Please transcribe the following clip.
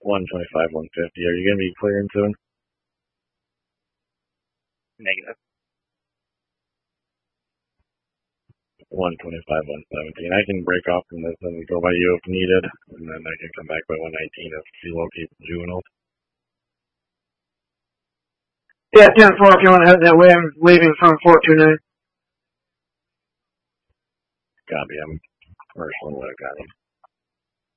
125, 150. Are you going to be clearing soon? Negative. 125, 117. I can break off from this and go by you if needed, and then I can come back by 119 if you locate the juveniles. Yeah, 10-4 if you want to head that way. I'm leaving from 429. Copy. I'm commercial. Got him.